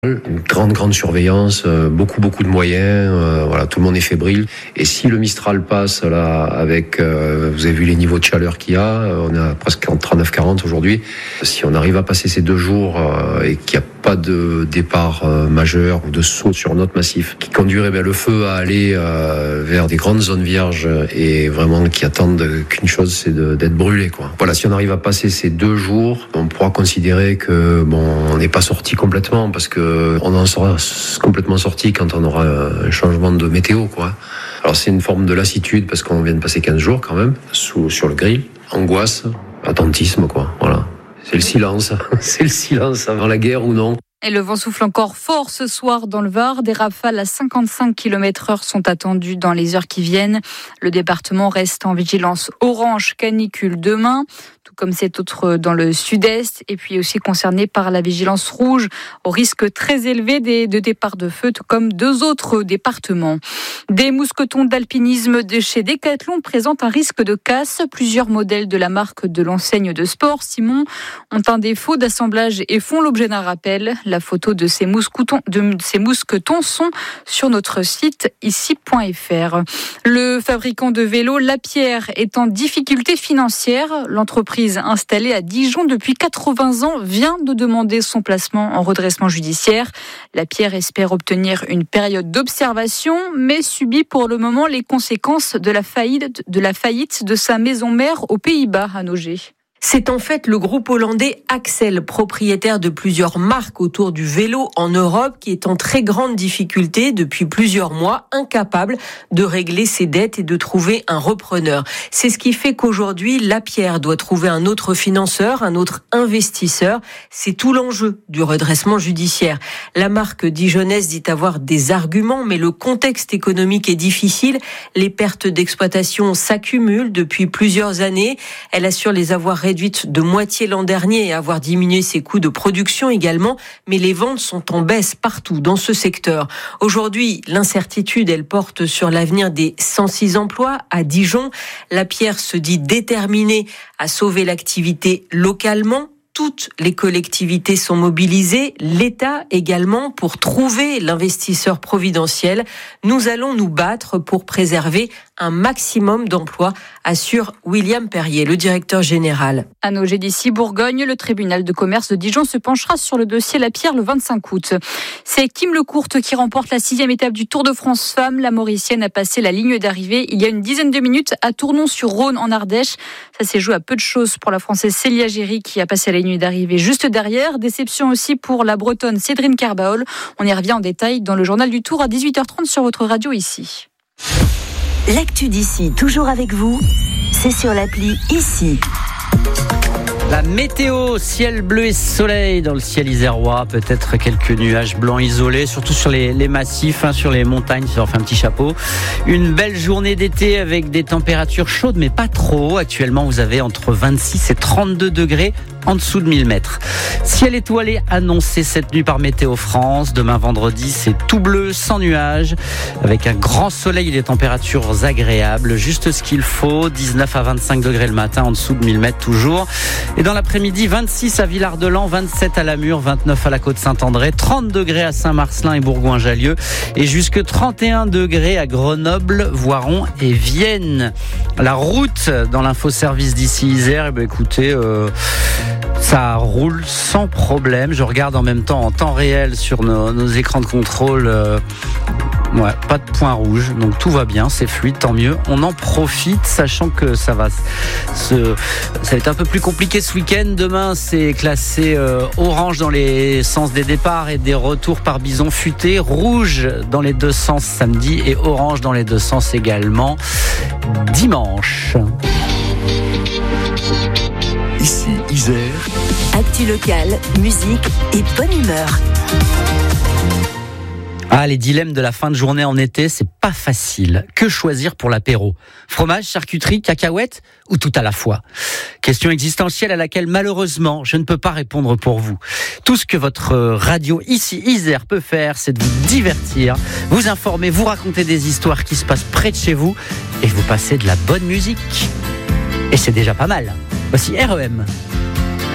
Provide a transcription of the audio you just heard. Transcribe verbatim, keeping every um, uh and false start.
Une grande, grande surveillance, euh, beaucoup, beaucoup de moyens, euh, voilà, tout le monde est fébrile. Et si le Mistral passe là, avec, euh, vous avez vu les niveaux de chaleur qu'il y a, on est à presque trente-neuf quarante aujourd'hui. Si on arrive à passer ces deux jours euh, et qu'il n'y a pas de départ euh, majeur ou de saut sur notre massif qui conduirait ben, le feu à aller euh, vers des grandes zones vierges et vraiment qui attendent qu'une chose, c'est de, d'être brûlé, quoi. Voilà, si on arrive à passer ces deux jours, on pourra considérer que bon, on n'est pas sorti complètement parce que on en sera complètement sorti quand on aura un changement de météo, quoi. Alors c'est une forme de lassitude parce qu'on vient de passer quinze jours quand même sous, sur le grill. Angoisse, attentisme, quoi. Voilà. C'est le silence. C'est le silence avant la guerre ou non. Et le vent souffle encore fort ce soir dans le Var. Des rafales à cinquante-cinq kilomètres heure sont attendues dans les heures qui viennent. Le département reste en vigilance orange canicule demain, tout comme cet autre dans le sud-est. Et puis aussi concerné par la vigilance rouge au risque très élevé des, de départ de feu, tout comme deux autres départements. Des mousquetons d'alpinisme de chez Decathlon présentent un risque de casse. Plusieurs modèles de la marque de l'enseigne de sport Simon ont un défaut d'assemblage et font l'objet d'un rappel. La photo de ces mousquetons, de ces mousquetons sont sur notre site ici point f r. Le fabricant de vélos Lapierre est en difficulté financière. L'entreprise installée à Dijon depuis quatre-vingts ans vient de demander son placement en redressement judiciaire. Lapierre espère obtenir une période d'observation, mais subit pour le moment les conséquences de la faillite de, la faillite de sa maison mère aux Pays-Bas à Nogé. C'est en fait le groupe hollandais Axel, propriétaire de plusieurs marques autour du vélo en Europe, qui est en très grande difficulté depuis plusieurs mois, incapable de régler ses dettes et de trouver un repreneur. C'est ce qui fait qu'aujourd'hui, Lapierre doit trouver un autre financeur, un autre investisseur. C'est tout l'enjeu du redressement judiciaire. La marque dijonnaise dit avoir des arguments, mais le contexte économique est difficile. Les pertes d'exploitation s'accumulent depuis plusieurs années. Elle assure les avoir réduites de moitié l'an dernier et avoir diminué ses coûts de production également, mais les ventes sont en baisse partout dans ce secteur. Aujourd'hui, l'incertitude, elle porte sur l'avenir des cent six emplois à Dijon. Lapierre se dit déterminée à sauver l'activité localement. Toutes les collectivités sont mobilisées, l'État également, pour trouver l'investisseur providentiel. Nous allons nous battre pour préserver un maximum d'emplois, assure William Perrier, le directeur général. À Nogé d'ici Bourgogne, le tribunal de commerce de Dijon se penchera sur le dossier Lapierre le vingt-cinq août. C'est Kim Lecourte qui remporte la sixième étape du Tour de France Femmes. La Mauricienne a passé la ligne d'arrivée il y a une dizaine de minutes à Tournon-sur-Rhône en Ardèche. Ça s'est joué à peu de choses pour la Française Célia Géry qui a passé la ligne d'arrivée juste derrière. Déception aussi pour la Bretonne Cédrine Kerbaol. On y revient en détail dans le journal du Tour à dix-huit heures trente sur votre radio ici. L'actu d'ici, toujours avec vous, c'est sur l'appli ici. La météo, ciel bleu et soleil dans le ciel isérois, peut-être quelques nuages blancs isolés, surtout sur les, les massifs, hein, sur les montagnes, ça leur fait un petit chapeau. Une belle journée d'été avec des températures chaudes, mais pas trop. Actuellement, vous avez entre vingt-six et trente-deux degrés en dessous de mille mètres. Ciel étoilé annoncé cette nuit par Météo France. Demain vendredi, c'est tout bleu, sans nuages, avec un grand soleil et des températures agréables. Juste ce qu'il faut, dix-neuf à vingt-cinq degrés le matin, en dessous de mille mètres toujours. Et dans l'après-midi, vingt-six à Villard-de-Lans, vingt-sept à Lamure, vingt-neuf à la Côte-Saint-André, trente degrés à Saint-Marcelin et Bourgoin-Jallieu et jusque trente et un degrés à Grenoble, Voiron et Vienne. La route dans l'infoservice d'ici Isère, eh bien, écoutez, euh, ça roule sans problème. Je regarde en même temps en temps réel sur nos, nos écrans de contrôle. Euh, Ouais, pas de point rouge, donc tout va bien, c'est fluide, tant mieux. On en profite, sachant que ça va se, ça va être un peu plus compliqué ce week-end. Demain, c'est classé euh, orange dans les sens des départs et des retours par bison futé, rouge dans les deux sens samedi et orange dans les deux sens également dimanche. Ici Isère. Actu locale, musique et bonne humeur. Ah, les dilemmes de la fin de journée en été, c'est pas facile. Que choisir pour l'apéro ? Fromage, charcuterie, cacahuètes ou tout à la fois ? Question existentielle à laquelle malheureusement je ne peux pas répondre pour vous. Tout ce que votre radio ici Isère peut faire, c'est de vous divertir, vous informer, vous raconter des histoires qui se passent près de chez vous et vous passer de la bonne musique. Et c'est déjà pas mal. Voici R E M.